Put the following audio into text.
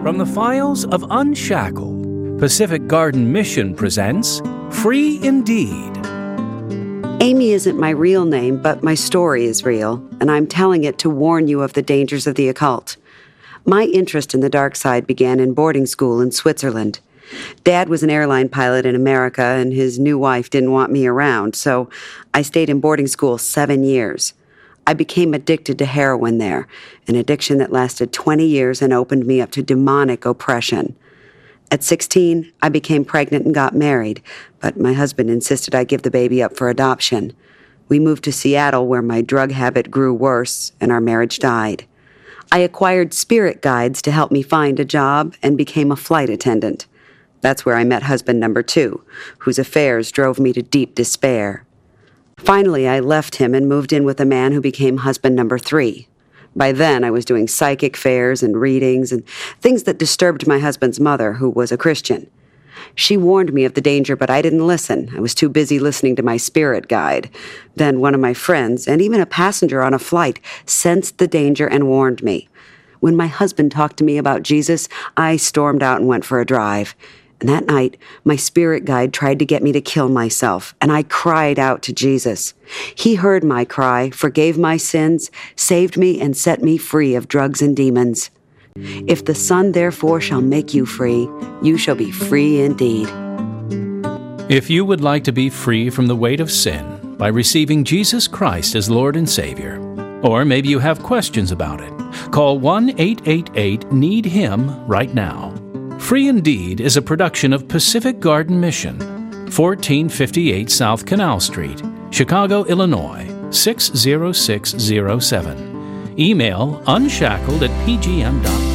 From the files of Unshackled, Pacific Garden Mission presents Free Indeed. Amy isn't my real name, but my story is real, and I'm telling it to warn you of the dangers of the occult. My interest in the dark side began in boarding school in Switzerland. Dad was an airline pilot in America, and his new wife didn't want me around, so I stayed in boarding school 7 years. I became addicted to heroin there, an addiction that lasted 20 years and opened me up to demonic oppression. At 16, I became pregnant and got married, but my husband insisted I give the baby up for adoption. We moved to Seattle, where my drug habit grew worse, and our marriage died. I acquired spirit guides to help me find a job and became a flight attendant. That's where I met husband number 2, whose affairs drove me to deep despair. Finally, I left him and moved in with a man who became husband number 3. By then, I was doing psychic fairs and readings and things that disturbed my husband's mother, who was a Christian. She warned me of the danger, but I didn't listen. I was too busy listening to my spirit guide. Then one of my friends, and even a passenger on a flight, sensed the danger and warned me. When my husband talked to me about Jesus, I stormed out and went for a drive. And that night, my spirit guide tried to get me to kill myself, and I cried out to Jesus. He heard my cry, forgave my sins, saved me, and set me free of drugs and demons. If the Son therefore shall make you free, you shall be free indeed. If you would like to be free from the weight of sin by receiving Jesus Christ as Lord and Savior, or maybe you have questions about it, call 1-888-NEED-HIM right now. Free Indeed is a production of Pacific Garden Mission, 1458 South Canal Street, Chicago, Illinois, 60607. Email unshackled@pgm.com.